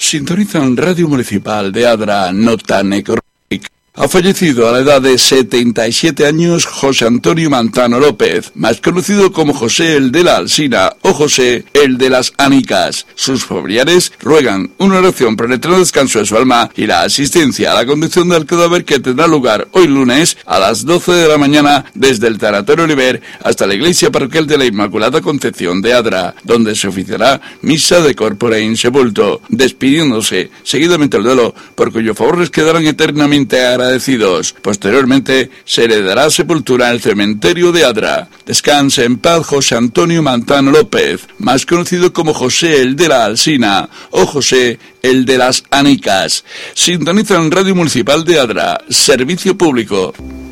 Sintonizan Radio Municipal de Adra, nota necrológica. Ha fallecido a la edad de 77 años José Antonio Mantano López, más conocido como José el de la Alsina o José el de las Anicas. Sus familiares ruegan una oración por el eterno descanso de su alma y la asistencia a la conducción del cadáver, que tendrá lugar hoy lunes a las 12 de la mañana desde el Tanatorio Oliver hasta la iglesia parroquial de la Inmaculada Concepción de Adra, donde se oficiará misa de corpore in sepulto, despidiéndose seguidamente el duelo, por cuyo favor les quedarán eternamente agradecidos. Posteriormente se le dará sepultura en el cementerio de Adra. Descanse en paz José Antonio Mantano López, más conocido como José el de la Alsina o José el de las Anicas. Sintonizan Radio Municipal de Adra, servicio público.